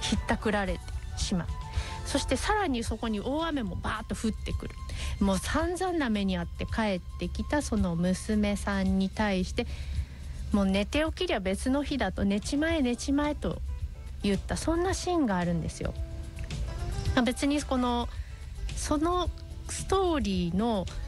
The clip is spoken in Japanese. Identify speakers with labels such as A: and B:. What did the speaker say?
A: ひったくられてしまう。そしてさらにそこに大雨もバーッと降ってくる。もう散々な目にあって帰ってきたその娘さんに対して、もう寝て起きりゃ別の日だと、寝ちまえ寝ちまえと言った、そんなシーンがあるんですよ。別にそのストーリーの